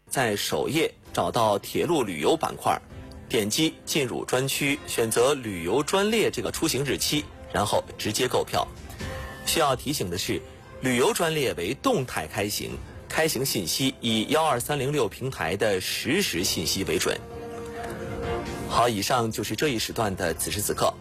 在首页找到铁路旅游板块，点击进入专区，选择旅游专列这个出行日期，然后直接购票。需要提醒的是，旅游专列为动态开行，开行信息以12306平台的实时信息为准。好，以上就是这一时段的此时此刻。